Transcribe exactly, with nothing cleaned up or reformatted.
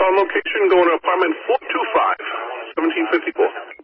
on location going to apartment four two five, seventeen fifty-four.